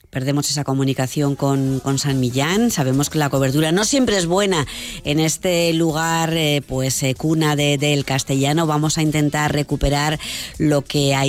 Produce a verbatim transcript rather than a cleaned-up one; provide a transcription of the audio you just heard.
perdemos esa comunicación con, con San Millán. Sabemos que la cobertura no siempre es buena en este lugar, eh, pues eh, cuna de, del castellano. Vamos a intentar recuperar lo que hay